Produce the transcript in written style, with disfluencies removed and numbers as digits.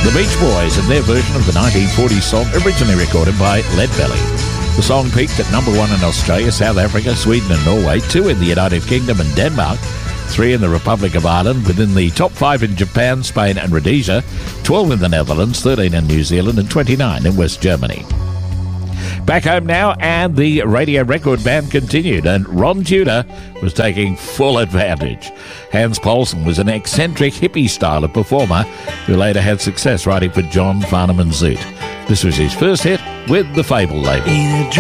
The Beach Boys and their version of the 1940s song, originally recorded by Leadbelly. The song peaked at number 1 in Australia, South Africa, Sweden and Norway, 2 in the United Kingdom and Denmark, 3 in the Republic of Ireland, within the top 5 in Japan, Spain and Rhodesia, 12 in the Netherlands, 13 in New Zealand and 29 in West Germany. Back home now, and the radio record band continued, and Ron Tudor was taking full advantage. Hans Poulsen was an eccentric hippie style of performer who later had success writing for John Farnham and Zoot. This was his first hit with the Fable label.